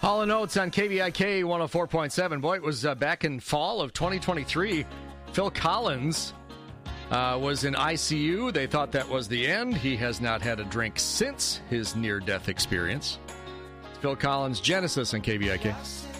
Hall & Oates on KVIK 104.7. Boy, it was back in fall of 2023. Phil Collins was in ICU. They thought that was the end. He has not had a drink since his near-death experience. It's Phil Collins, Genesis on KVIK.